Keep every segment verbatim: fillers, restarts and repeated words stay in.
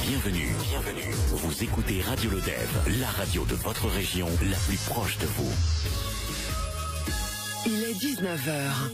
Bienvenue, bienvenue. Vous écoutez Radio Lodève, la radio de votre région, la plus proche de vous. Il est dix-neuf heures.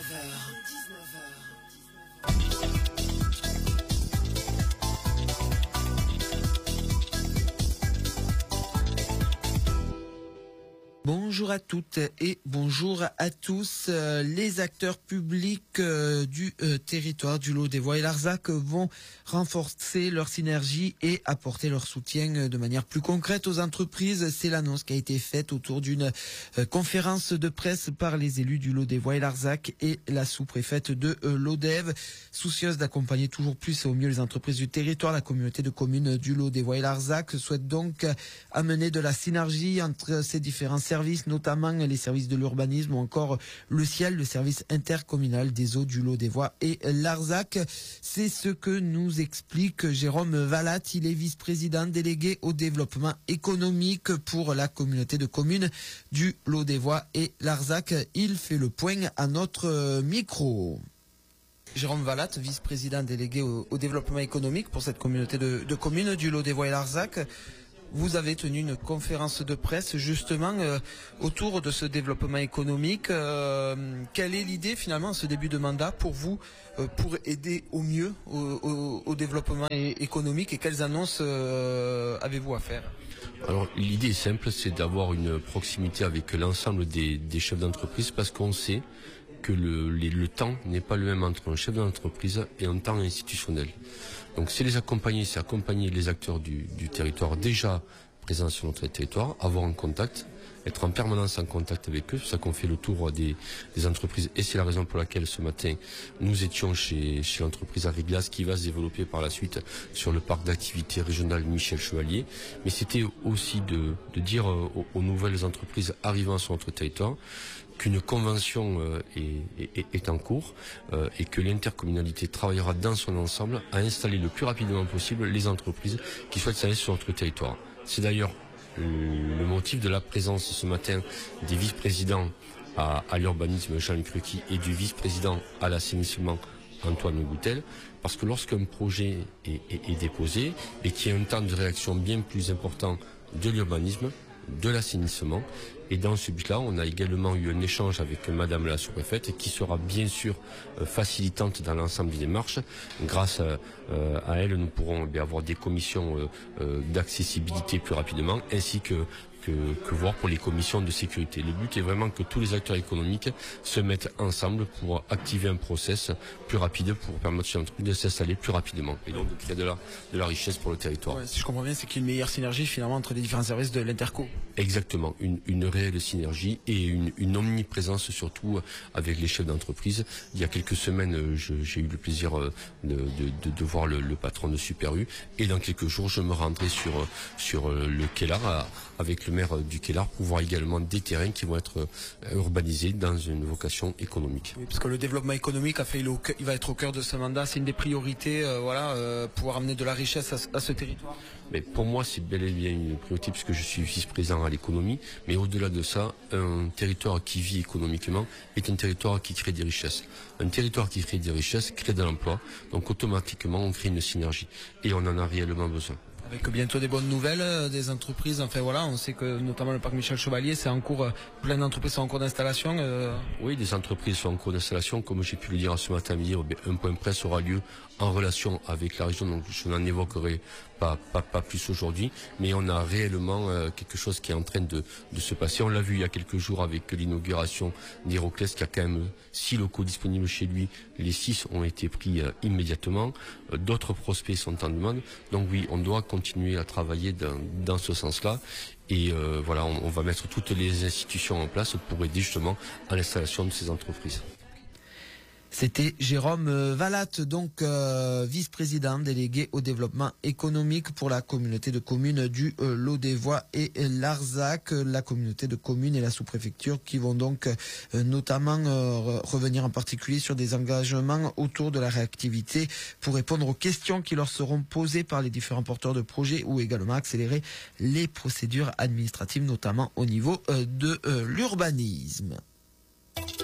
Bonjour à toutes et bonjour à tous. Euh, les acteurs publics euh, du euh, territoire du Lot-des-Voix et Larzac vont renforcer leur synergie et apporter leur soutien euh, de manière plus concrète aux entreprises. C'est l'annonce qui a été faite autour d'une euh, conférence de presse par les élus du Lot-des-Voix et Larzac et la sous-préfète de euh, Lodève. Soucieuse d'accompagner toujours plus et au mieux les entreprises du territoire, la communauté de communes du Lot-des-Voix et Larzac souhaite donc amener de la synergie entre ces différents services, notamment les services de l'urbanisme ou encore le ciel, le service intercommunal des eaux du Lot-des-Voix et Larzac. C'est ce que nous explique Jérôme Vallat. Il est vice-président délégué au développement économique pour la communauté de communes du Lot-des-Voix et Larzac. Il fait le point à notre micro. Jérôme Vallat, vice-président délégué au, au développement économique pour cette communauté de, de communes du Lot-des-Voix et Larzac. Vous avez tenu une conférence de presse justement euh, autour de ce développement économique. Euh, quelle est l'idée finalement en ce début de mandat pour vous, euh, pour aider au mieux au, au, au développement é- économique et quelles annonces euh, avez-vous à faire ? Alors l'idée est simple, c'est d'avoir une proximité avec l'ensemble des, des chefs d'entreprise parce qu'on sait que le, les, le temps n'est pas le même entre un chef d'entreprise et un temps institutionnel. Donc c'est les accompagner, c'est accompagner les acteurs du, du territoire déjà présents sur notre territoire, avoir un contact, être en permanence en contact avec eux. C'est ça qu'on fait le tour des, des entreprises et c'est la raison pour laquelle ce matin nous étions chez, chez l'entreprise Ariglas qui va se développer par la suite sur le parc d'activités régional Michel Chevalier. Mais c'était aussi de, de dire aux, aux nouvelles entreprises arrivant sur notre territoire qu'une convention euh, est, est, est en cours euh, et que l'intercommunalité travaillera dans son ensemble à installer le plus rapidement possible les entreprises qui souhaitent s'installer sur notre territoire. C'est d'ailleurs le motif de la présence ce matin des vice-présidents à, à l'urbanisme Jean-Luc Rucky et du vice-président à l'assainissement Antoine Goutel, parce que lorsqu'un projet est, est, est déposé et qu'il y a un temps de réaction bien plus important de l'urbanisme, de l'assainissement, et dans ce but-là, on a également eu un échange avec Madame la sous-préfète qui sera bien sûr euh, facilitante dans l'ensemble des démarches. Grâce à, euh, à elle, nous pourrons eh bien, avoir des commissions euh, euh, d'accessibilité plus rapidement, ainsi que Que, que voir pour les commissions de sécurité. Le but est vraiment que tous les acteurs économiques se mettent ensemble pour activer un process plus rapide pour permettre à l'entreprise de s'installer plus rapidement et donc de créer de la, de la richesse pour le territoire. Ouais, si je comprends bien, c'est qu'il y a une meilleure synergie finalement entre les différents services de l'interco. Exactement, une, une réelle synergie et une, une omniprésence surtout avec les chefs d'entreprise. Il y a quelques semaines, je, j'ai eu le plaisir de, de, de, de voir le, le patron de Super U et dans quelques jours, je me rendrai sur, sur le Kellar avec le maire du Kellar pour voir également des terrains qui vont être urbanisés dans une vocation économique. Oui, parce que le développement économique a fait le, il va être au cœur de ce mandat, c'est une des priorités, euh, voilà, euh, pouvoir amener de la richesse à, à ce territoire. Mais pour moi, c'est bel et bien une priorité puisque je suis vice-président à l'économie. Mais au-delà de ça, un territoire qui vit économiquement est un territoire qui crée des richesses. Un territoire qui crée des richesses crée de l'emploi. Donc automatiquement, on crée une synergie. Et on en a réellement besoin. Avec bientôt des bonnes nouvelles, euh, des entreprises, enfin voilà, on sait que notamment le parc Michel Chevalier, c'est en cours, euh, plein d'entreprises sont en cours d'installation. Euh... Oui, des entreprises sont en cours d'installation, comme j'ai pu le dire ce matin, hier, un point presse aura lieu en relation avec la région, donc je n'en évoquerai pas, pas, pas plus aujourd'hui, mais on a réellement euh, quelque chose qui est en train de, de se passer. On l'a vu il y a quelques jours avec l'inauguration d'Héroclès, qui a quand même six locaux disponibles chez lui. Les six ont été pris euh, immédiatement. Euh, d'autres prospects sont en demande. Donc oui, on doit continuer à travailler dans, dans ce sens-là. Et euh, voilà, on, on va mettre toutes les institutions en place pour aider justement à l'installation de ces entreprises. C'était Jérôme Vallat, donc euh, vice-président délégué au développement économique pour la communauté de communes du euh, Lot-des-Voix et Larzac, la communauté de communes et la sous-préfecture qui vont donc euh, notamment euh, revenir en particulier sur des engagements autour de la réactivité pour répondre aux questions qui leur seront posées par les différents porteurs de projets ou également accélérer les procédures administratives, notamment au niveau euh, de euh, l'urbanisme.